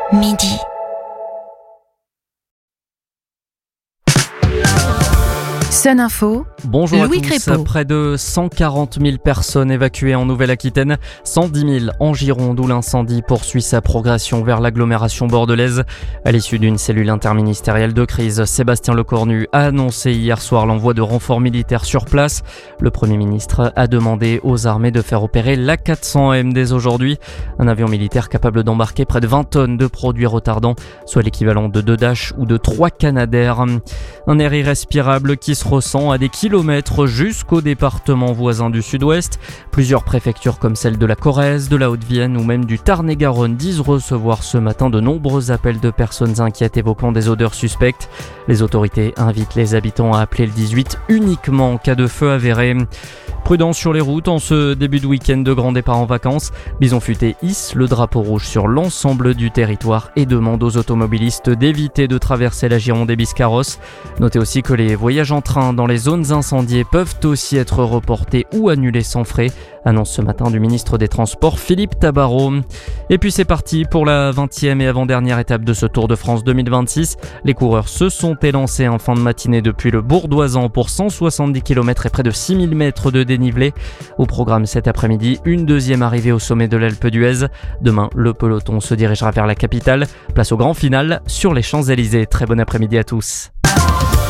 midi. Sun Info. Bonjour Louis à tous. Crépeau. Près de 140 000 personnes évacuées en Nouvelle-Aquitaine, 110 000 en Gironde où l'incendie poursuit sa progression vers l'agglomération bordelaise. À l'issue d'une cellule interministérielle de crise, Sébastien Lecornu a annoncé hier soir l'envoi de renforts militaires sur place. Le Premier ministre a demandé aux armées de faire opérer l'A400M dès aujourd'hui, un avion militaire capable d'embarquer près de 20 tonnes de produits retardants, soit l'équivalent de 2 Dash ou de 3 Canadair. Un air irrespirable qui se ressent à des kilomètres jusqu'au département voisin du sud-ouest. Plusieurs préfectures comme celle de la Corrèze, de la Haute-Vienne ou même du Tarn-et-Garonne disent recevoir ce matin de nombreux appels de personnes inquiètes évoquant des odeurs suspectes. Les autorités invitent les habitants à appeler le 18 uniquement en cas de feu avéré. Prudence sur les routes en ce début de week-end de grand départ en vacances. Bison Futé hisse le drapeau rouge sur l'ensemble du territoire et demande aux automobilistes d'éviter de traverser la Gironde et Biscarrosse. Notez aussi que les voyages en train dans les zones incendiées peuvent aussi être reportés ou annulés sans frais, annonce ce matin du ministre des Transports Philippe Tabarot. Et puis c'est parti pour la 20e et avant-dernière étape de ce Tour de France 2026. Les coureurs se sont élancés en fin de matinée depuis le Bourdoisan pour 170 km et près de 6000 mètres de dénivelé. Au programme cet après-midi, une deuxième arrivée au sommet de l'Alpe d'Huez. Demain, le peloton se dirigera vers la capitale. Place au grand final sur les Champs-Élysées. Très bon après-midi à tous.